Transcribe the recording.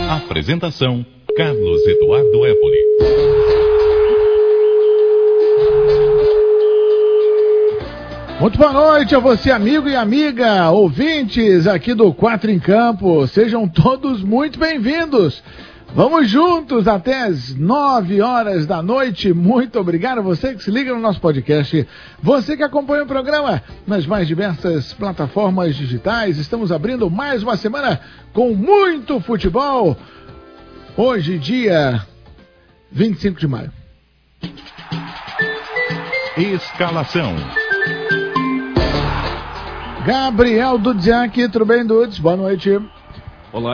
Apresentação: Carlos Eduardo Époli. Muito boa noite a você, amigo e amiga, ouvintes aqui do Quatro em Campo. Sejam todos muito bem-vindos. Vamos juntos até as 9 horas da noite. Muito obrigado a você que se liga no nosso podcast. Você que acompanha o programa nas mais diversas plataformas digitais. Estamos abrindo mais uma semana com muito futebol. Hoje, dia 25 de maio. Escalação: Gabriel Dudziak, tudo bem, Dudes? Boa noite.